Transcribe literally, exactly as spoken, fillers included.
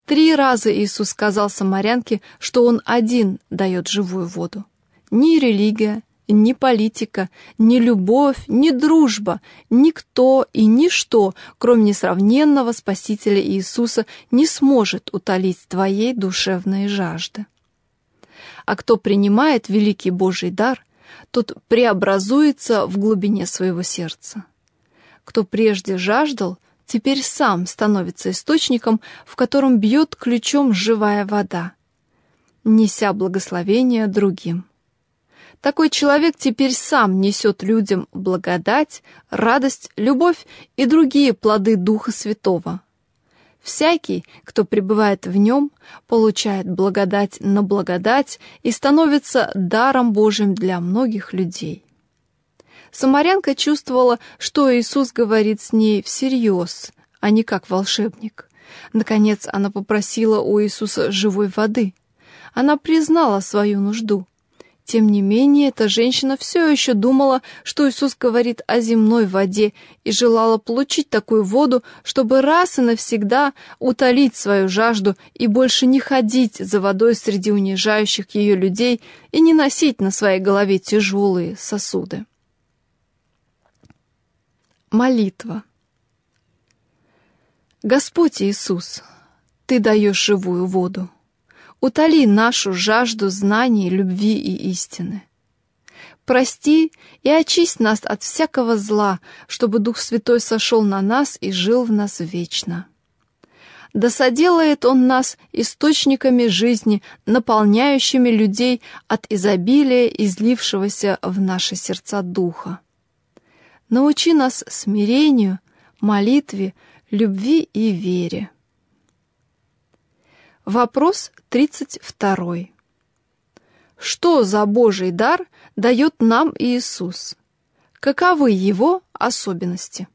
Три раза Иисус сказал самарянке, что Он один дает живую воду. Ни религия, ни политика, ни любовь, ни дружба, никто и ничто, кроме несравненного Спасителя Иисуса, не сможет утолить твоей душевной жажды. А кто принимает великий Божий дар, тот преобразуется в глубине своего сердца. Кто прежде жаждал, теперь сам становится источником, в котором бьет ключом живая вода, неся благословение другим. Такой человек теперь сам несет людям благодать, радость, любовь и другие плоды Духа Святого. Всякий, кто пребывает в нем, получает благодать на благодать и становится даром Божьим для многих людей. Самарянка чувствовала, что Иисус говорит с ней всерьез, а не как волшебник. Наконец, она попросила у Иисуса живой воды. Она признала свою нужду. Тем не менее, эта женщина все еще думала, что Иисус говорит о земной воде и желала получить такую воду, чтобы раз и навсегда утолить свою жажду и больше не ходить за водой среди унижающих ее людей и не носить на своей голове тяжелые сосуды. Молитва. Господь Иисус, Ты даешь живую воду. Утоли нашу жажду знаний, любви и истины. Прости и очисть нас от всякого зла, чтобы Дух Святой сошел на нас и жил в нас вечно. Да соделает Он нас источниками жизни, наполняющими людей от изобилия, излившегося в наши сердца Духа. Научи нас смирению, молитве, любви и вере. Вопрос тридцать второй. Что за Божий дар дает нам Иисус? Каковы его особенности?